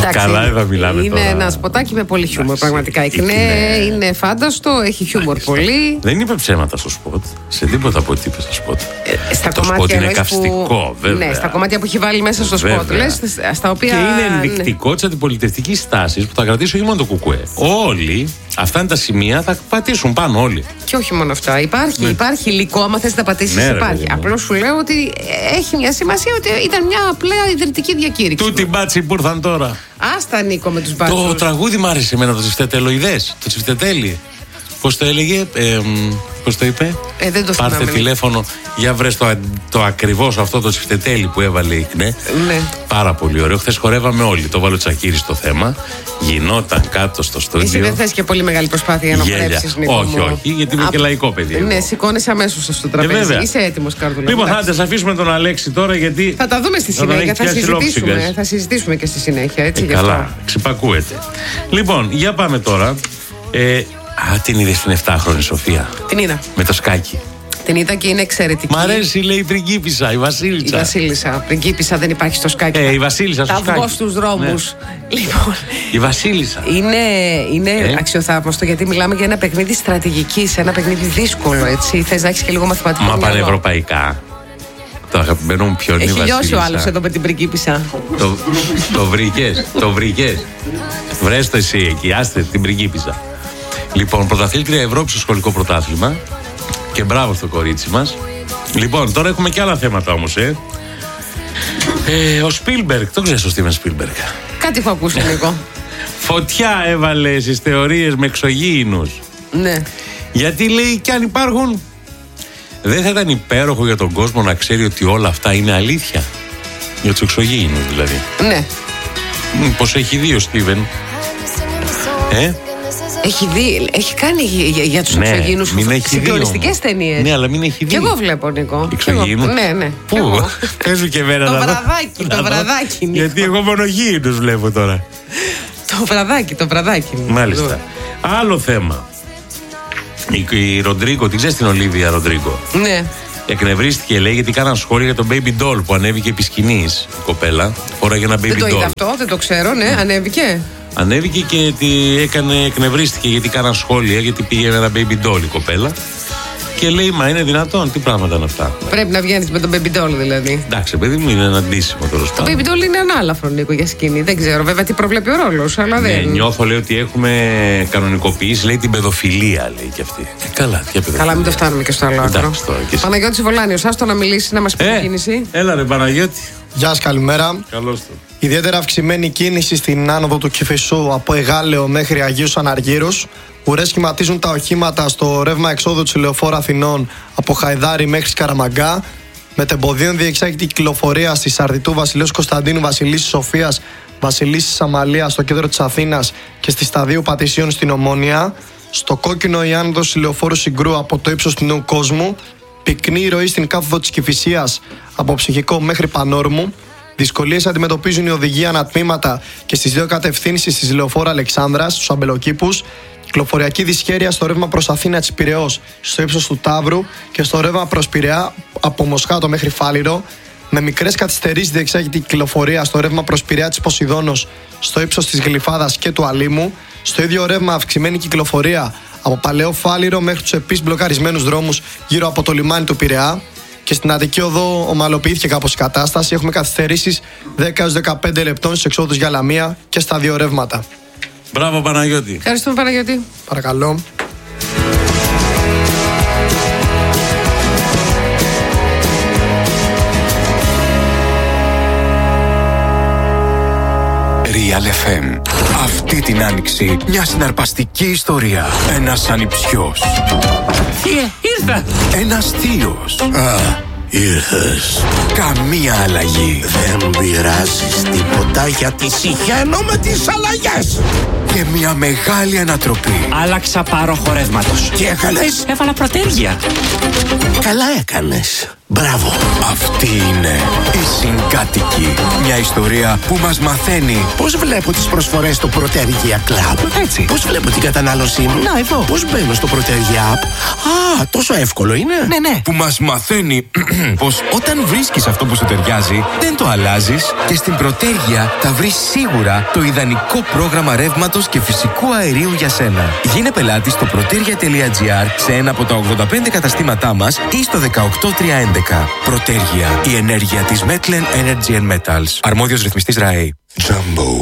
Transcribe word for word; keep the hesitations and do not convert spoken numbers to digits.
Καλά, δεν θα μιλάμε είναι τώρα. ένα σποτάκι με πολύ χιούμορ. Πραγματικά. Είναι, είναι φάνταστο, έχει χιούμορ πολύ. Δεν είπε ψέματα στο σποτ. Σε τίποτα από ό,τι είπε στο σποτ. Ε, στα το κομμάτια σποτ είναι λες καυστικό, που, βέβαια. Ναι, στα κομμάτια που έχει βάλει μέσα στο σποτ. Λες, στα οποία, και είναι ενδεικτικό ναι. τη αντιπολιτευτική τάση που θα κρατήσει όχι μόνο το κουκουέ. Όλοι, αυτά είναι τα σημεία, θα πατήσουν πάνω όλοι. Και όχι μόνο αυτά. Υπάρχει, ναι. υπάρχει υλικό, άμα θες να πατήσεις, ναι, υπάρχει. Απλώς σου λέω ότι έχει μια σημασία ότι ήταν μια απλά ιδρυτική διακήρυξη. Τούτοι μπάτσι που ήρθαν τώρα. Άστα Νίκο με τους μπάτσους. Το τραγούδι μ' άρεσε εμένα, το τσιφτετελοειδές. Το τσιφτετέλι. Πώς το έλεγε, ε, πώς το είπε. Ε, δεν το Πάρτε θυμάμαι. τηλέφωνο, για βρες το, το ακριβώς αυτό το τσιφτετέλι που έβαλε η ΚΝΕ. Ναι. Πάρα πολύ ωραίο. Χθες χορεύαμε όλοι. Το βάλω Τσακίρι στο θέμα. Γινόταν κάτω στο στούντιο. Εσύ δεν θες και πολύ μεγάλη προσπάθεια για να χορέψεις, Νίκο. Όχι, όχι, γιατί είμαι Α, και λαϊκό παιδί. Ναι, σηκώνεσαι αμέσως στο τραπέζι. Ε, Είσαι έτοιμος, Καρδούλα. Λοιπόν, θα σας αφήσουμε τον Αλέξη τώρα γιατί. Θα τα δούμε στη συνέχεια. Θα συζητήσουμε, θα συζητήσουμε και στη συνέχεια. Έτσι, ε, καλά, ξυπακούεται. Λοιπόν, για πάμε τώρα. Ε, Α, την είδε στην επτάχρονη Σοφία. Την είδα. Με το σκάκι. Την είδα και είναι εξαιρετική. Μ' αρέσει, λέει η πριγκίπισσα, η Βασίλισσα. Η Βασίλισσα. Πριγκίπισσα δεν υπάρχει στο σκάκι. Ε, η Βασίλισσα στο σκάκι. Θα βγω στους δρόμους. Ναι. Λοιπόν. Η Βασίλισσα. Είναι, είναι ε? αξιοθαύμαστο γιατί μιλάμε για ένα παιχνίδι στρατηγικής, ένα παιχνίδι δύσκολο, έτσι. Θες να έχεις και λίγο μαθηματικό. Μα πανευρωπαϊκά. Το αγαπημένο μου ποιον είναι η Βασίλισσα. Έχει λιώσει ο άλλος εδώ με την πριγκίπισσα. Το, το βρήκες, το βρήκες. Βρες το εσύ εκεί, άστε την πριγκίπισσα. Λοιπόν, πρωταθλήτρια Ευρώπη στο σχολικό πρωτάθλημα. Και μπράβο στο κορίτσι μας. Λοιπόν, τώρα έχουμε και άλλα θέματα όμως, ε. ε ο Σπίλμπεργκ, το ξέρεις ο Στίβεν Σπίλμπεργκ. Κάτι έχω ακούσει, Νίκο. Φωτιά έβαλε στις θεωρίες με εξωγήινους. Ναι. Γιατί λέει κι αν υπάρχουν, δεν θα ήταν υπέροχο για τον κόσμο να ξέρει ότι όλα αυτά είναι αλήθεια. Για τους εξωγήινους δηλαδή. Ναι. Πως έχει δει ο Στίβεν. Ε. Έχει δει, έχει κάνει για, για τους ναι, εξωγήινους συγκλονιστικές ταινίες. Ναι, αλλά μην έχει δει. Και εγώ βλέπω, Νίκο. Εξωγήινους. Ναι, ναι. Πού, πες μου και εμένα. Το βραδάκι, το βραδάκι, Νίκο. Γιατί εγώ μόνο γήινους βλέπω τώρα. Το βραδάκι, το βραδάκι. Μάλιστα. Άλλο θέμα. Η, η Ροντρίγκο, την ξέρεις την Ολίβια Ροντρίγκο. Ναι. Εκνευρίστηκε, λέει, γιατί κάναν σχόλια για τον Baby Doll που ανέβηκε επί σκηνής η κοπέλα. Φόραγε ένα Baby Doll. Δεν το είδα αυτό, δεν το ξέρω, ναι, ανέβηκε. Ανέβηκε και τι έκανε, εκνευρίστηκε γιατί κάναν σχόλια, γιατί πήγε με ένα Baby Doll η κοπέλα. Και λέει, μα είναι δυνατόν, τι πράγματα είναι αυτά. Πρέπει να βγαίνεις με τον Baby Doll δηλαδή. Εντάξει, παιδί μου, είναι ένα αντίστοιχο τέλος πάντων. Το Baby Doll είναι ανάλαφρο, Νίκο, για σκηνή. Δεν ξέρω βέβαια τι προβλέπει ο ρόλος, αλλά ναι, δεν. Νιώθω, λέει, ότι έχουμε κανονικοποιήσει, λέει, την παιδοφιλία, λέει και αυτή. Ε, καλά, ποια παιδοφιλία. Καλά, μην το φτάνουμε και στο άλλο άκρο. Παναγιώτης Βολάνιος, άστο να μιλήσει, να μας πει ε, κίνηση. Έλα, ρε Παναγιώτη. Γεια σας, καλημέρα. Καλώς το. Ιδιαίτερα αυξημένη κίνηση στην άνοδο του Κηφισού από Εγάλεο μέχρι Αγίους Αναργύρους. Ουρές σχηματίζουν τα οχήματα στο ρεύμα εξόδου της Λεωφόρου Αθηνών από Χαϊδάρη μέχρι Σκαραμαγκά. Μετεμποδίων διεξάγεται η κυκλοφορία στη Σαρδιτού Βασιλείου Κωνσταντίνου, Βασιλίσσης Σοφίας, Βασιλίσσης Αμαλίας στο κέντρο της Αθήνας και στη Σταδίου Πατησίων στην Ομόνια. Στο κόκκινο η άνοδος της Λεωφόρου Συγκρού από το ύψος του Νέου Κόσμου. Πυκνή ροή στην κάθοδο της Κηφισίας από Ψυχικό μέχρι Πανόρμου. Δυσκολίες αντιμετωπίζουν οι οδηγοί ανατμήματα και στις δύο κατευθύνσεις της Λεωφόρου Αλεξάνδρας, στους Αμπελοκήπους. Κυκλοφοριακή δυσχέρεια στο ρεύμα προς Αθήνα της Πειραιώς, στο ύψος του Ταύρου και στο ρεύμα προς Πειραιά από Μοσχάτο μέχρι Φάληρο. Με μικρές καθυστερήσεις διεξάγεται η κυκλοφορία στο ρεύμα προς Πειραιά της Ποσειδώνος, στο ύψος της Γλυφάδας και του Αλήμου. Στο ίδιο ρεύμα αυξημένη κυκλοφορία από Παλαιό Φάληρο μέχρι τους επίσης μπλοκαρισμένους δρόμους γύρω από το λιμάνι του Πειραιά. Και στην Αττική Οδό ομαλοποιήθηκε κάπως η κατάσταση. Έχουμε καθυστερήσεις δέκα έως δεκαπέντε λεπτών στις εξόδους για Λαμία και στα δύο ρεύματα. Μπράβο, Παναγιώτη. Ευχαριστούμε, Παναγιώτη. Παρακαλώ. Real εφ εμ. Αυτή την άνοιξη μια συναρπαστική ιστορία. Ένας ανιψιός. Ε, ήρθα. Ένας θείος. Α, ήρθες. Καμία αλλαγή. Δεν πειράζεις τίποτα γιατί συχαίνω με τις αλλαγές. Και μια μεγάλη ανατροπή. Άλλαξα πάρο χορεύματος. Τι έκανες? Έβαλα προτέργεια. Καλά έκανες. Μπράβο. Αυτή είναι η Συγκάτοικη. Μια ιστορία που μας μαθαίνει Πώς βλέπω τις προσφορές στο Protergia Club. Έτσι. Πώς βλέπω την κατανάλωσή μου. Να, εδώ. Πώς μπαίνω στο Protergia App. Α, τόσο εύκολο είναι. Ναι, ναι. Που μας μαθαίνει πως όταν βρίσκεις αυτό που σου ταιριάζει, δεν το αλλάζεις και στην Protergia θα βρεις σίγουρα το ιδανικό πρόγραμμα ρεύματος και φυσικού αερίου για σένα. Γίνε πελάτη στο protergia.gr σε ένα από τα ογδόντα πέντε καταστήματά μας ή στο δεκαοκτώ τριακόσια έντεκα. Protergia, η ενέργεια της Metlen Energy and Metals. Αρμόδιος ρυθμιστής ΡΑΕ. Jumbo.